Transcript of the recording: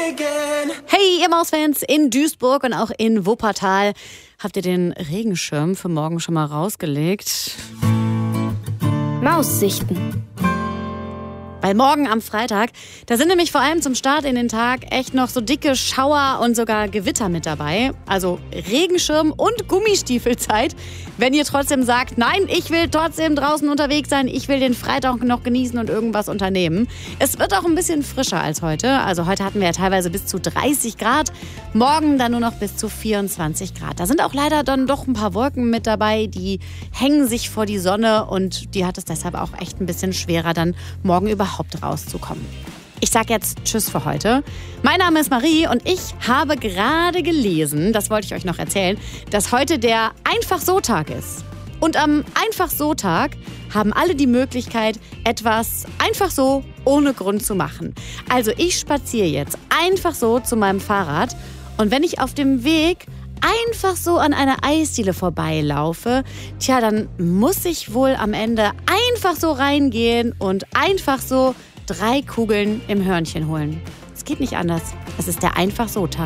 Hey, ihr Mausfans in Duisburg und auch in Wuppertal. Habt ihr den Regenschirm für morgen schon mal rausgelegt? Maussichten. Weil morgen am Freitag, da sind nämlich vor allem zum Start in den Tag echt noch so dicke Schauer und sogar Gewitter mit dabei. Also Regenschirm und Gummistiefelzeit. Wenn ihr trotzdem sagt, nein, ich will trotzdem draußen unterwegs sein, ich will den Freitag noch genießen und irgendwas unternehmen. Es wird auch ein bisschen frischer als heute. Also heute hatten wir ja teilweise bis zu 30 Grad. Morgen dann nur noch bis zu 24 Grad. Da sind auch leider dann doch ein paar Wolken mit dabei, die hängen sich vor die Sonne und die hat es deshalb auch echt ein bisschen schwerer, dann morgen überhaupt rauszukommen. Ich sage jetzt Tschüss für heute. Mein Name ist Marie und ich habe gerade gelesen, das wollte ich euch noch erzählen, dass heute der Einfach-so-Tag ist. Und am Einfach-so-Tag haben alle die Möglichkeit, etwas einfach so ohne Grund zu machen. Also ich spaziere jetzt einfach so zu meinem Fahrrad und wenn ich auf dem Weg einfach so an einer Eisdiele vorbeilaufe, dann muss ich wohl am Ende einfach so reingehen und einfach so 3 Kugeln im Hörnchen holen. Es geht nicht anders. Es ist der Einfach-so-Tag.